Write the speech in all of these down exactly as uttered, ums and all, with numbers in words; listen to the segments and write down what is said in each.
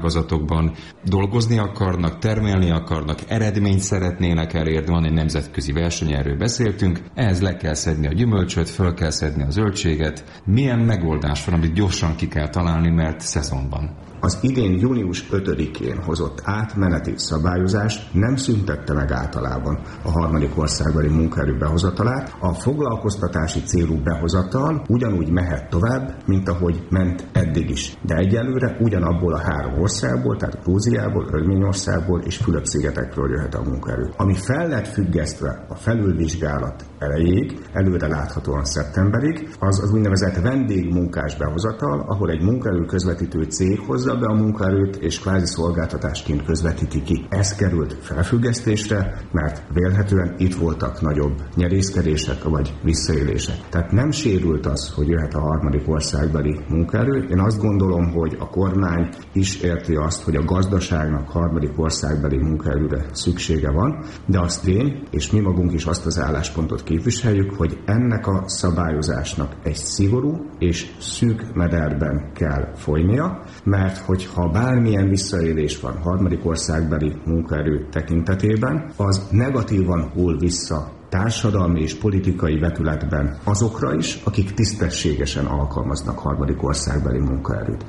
ágazatokban dolgozni akarnak, termelni akarnak, eredményt szeretnének elérni, van egy nemzetközi verseny, erről beszéltünk, ehhez le kell szedni a gyümölcsöt, föl kell szedni a zöldséget. Milyen megoldás van, amit gyorsan ki kell találni, mert szezonban? Az idén június ötödikén hozott átmeneti szabályozás nem szüntette meg általában a harmadik országbeli munkaerő behozatalát. A foglalkoztatási célú behozatal ugyanúgy mehet tovább, mint ahogy ment eddig is. De egyelőre ugyanabból a három országból, tehát Grúziából, Örményországból és Fülöp-szigetekről jöhet a munkaerő. Ami fel lett függesztve a felülvizsgálat elejéig, előre láthatóan szeptemberig, az az úgynevezett vendégmunkás behozatal, ahol egy munkaerő közvetítő cég hozza be a munkaerőt, és kvázi szolgáltatásként közvetíti ki. Ez került felfüggesztésre, mert vélhetően itt voltak nagyobb nyerészkedések vagy visszaélések. Tehát nem sérült az, hogy jöhet a harmadik országbeli munkaerő. Én azt gondolom, hogy a kormány is érti azt, hogy a gazdaságnak harmadik országbeli munkaerőre szüksége van, de az tény, és mi magunk is azt az álláspontot képviseljük, hogy ennek a szabályozásnak egy szigorú és szűk mederben kell folynia, mert hogyha bármilyen visszaélés van harmadik országbeli munkaerő tekintetében, az negatívan hull vissza társadalmi és politikai vetületben azokra is, akik tisztességesen alkalmaznak harmadik országbeli munkaerőt.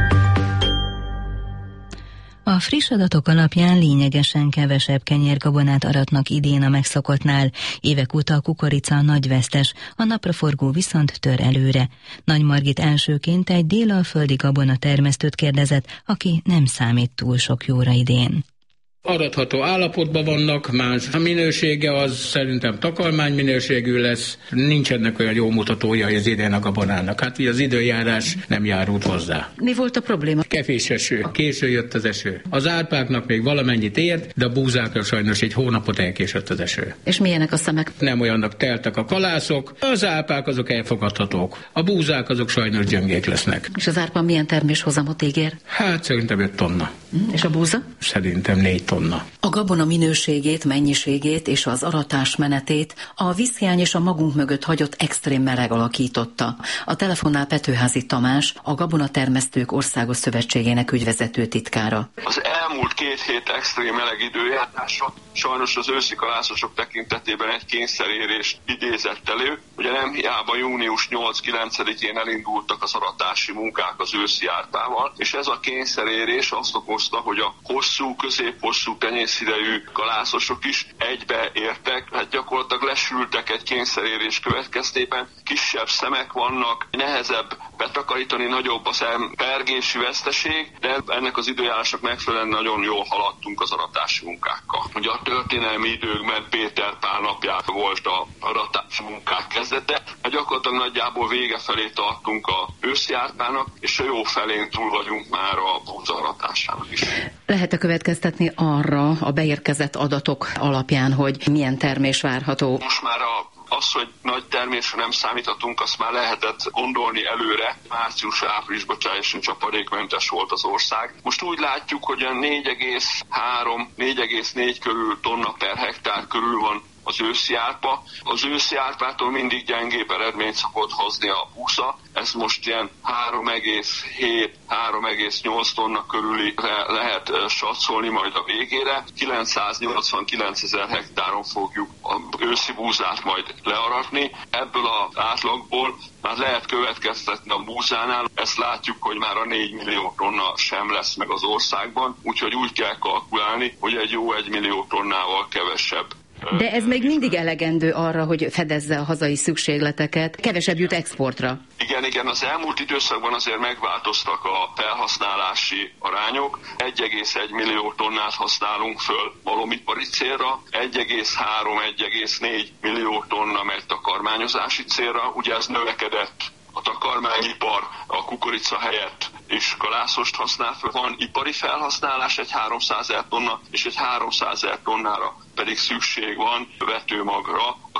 A friss adatok alapján lényegesen kevesebb kenyérgabonát aratnak idén a megszokottnál. Évek óta a kukorica nagy vesztes, a napraforgó viszont tör előre. Nagy Margit elsőként egy délalföldi gabona termesztőt kérdezett, aki nem számít túl sok jóra idén. Aratható állapotban vannak, más a minősége az szerintem takarmány minőségű lesz, nincsenek olyan jó mutatója az idén a gabonának. Hát így az időjárás nem járult hozzá. Mi volt a probléma? Kevés eső, késő jött az eső. Az árpáknak még valamennyit ért, de a búzákra sajnos egy hónapot elkésett az eső. És milyenek a szemek? Nem olyannak teltek a kalászok, az árpák azok elfogadhatók. A búzák azok sajnos gyöngék lesznek. És az árpa milyen terméshozamot ígér? Hát szerintem öt tonna. És a búza? Szerintem négy tonna. A gabona minőségét, mennyiségét és az aratás menetét a vízhiány és a magunk mögött hagyott extrém meleg alakította. A telefonnál Petőházy Tamás, a Gabonatermesztők Országos Szövetségének ügyvezető titkára. Az elmúlt két hét extrém meleg időjárása sajnos az őszi kalászosok tekintetében egy kényszerérést idézett elő. Ugye nem hiába június nyolc-kilencedikén elindultak az aratási munkák az őszi árpával, és ez a kényszerérés azt okozta, hogy a hosszú, középhosszú tenyészidejű kalászosok is egybeértek, hát gyakorlatilag lesültek egy kényszerérés következtében, kisebb szemek vannak, nehezebb betakarítani, nagyobb a szempergési veszteség, de ennek az időjárásnak megfelelően nagyon jól haladtunk az aratási munkákkal. Ugye a történelmi időkben Péter Pál napján volt a aratási munkák kezdete, hát gyakorlatilag nagyjából vége felé tartunk a őszi árpának, és a jó felén túl vagyunk már a búza aratásának is. Lehet-e következtetni arra a beérkezett adatok alapján, hogy milyen termés várható? Most már a Az, hogy nagy termésre nem számíthatunk, azt már lehetett gondolni előre. Március-áprilisban teljesen csapadékmentes volt az ország. Most úgy látjuk, hogy a négy egész három négy egész négy körül tonna per hektár körül van az őszi árpa. Az őszi árpától mindig gyengébb eredményt szokott hozni a búza. Ez most ilyen három egész hét három egész nyolc tonna körüli lehet satszolni majd a végére. kilencszáznyolcvankilencezer hektáron fogjuk az őszi búzát majd learatni. Ebből az átlagból már lehet következtetni a búzánál. Ezt látjuk, hogy már a négy millió tonna sem lesz meg az országban, úgyhogy úgy kell kalkulálni, hogy egy jó egy millió tonnával kevesebb. De ez még mindig elegendő arra, hogy fedezze a hazai szükségleteket, kevesebb jut exportra. Igen, igen, az elmúlt időszakban azért megváltoztak a felhasználási arányok. egy egész egy millió tonnát használunk föl malomipari célra, egy egész három egy egész négy millió tonna megy takarmányozási célra. Ugye ez növekedett. A takarmányipar a kukorica helyett és kalászost használ föl. Van ipari felhasználás egy háromszázezer tonna, és egy háromszázezer tonnára pedig szükség van vetőmagra a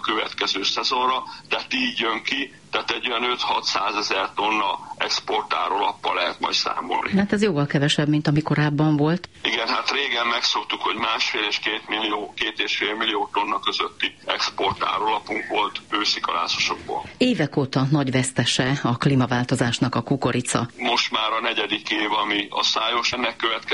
következő szezonra, tehát így jön ki, tehát egy olyan öt-hatszázezer tonna exportárólappal lehet majd számolni. Hát ez jóval kevesebb, mint ami korábban volt. Igen, hát régen megszoktuk, hogy másfél és két millió, két és fél millió tonna közötti exportárólapunk volt őszi kalászosokból. Évek óta nagy vesztese a klímaváltozásnak a kukorica. Most már a negyedik év, ami a szájos, ennek következő